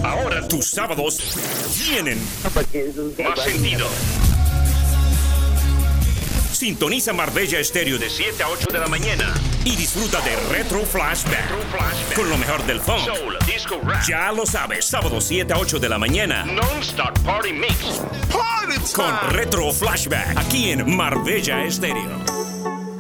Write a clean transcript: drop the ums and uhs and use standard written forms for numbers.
Ahora tus sábados tienen más sentido. Sintoniza Marbella Estéreo de 7 a 8 de la mañana y disfruta de Retro Flashback con lo mejor del funk, soul, disco, rap. Ya lo sabes, sábado 7 a 8 de la mañana, Non-Stop Party Mix con Retro Flashback aquí en Marbella Estéreo.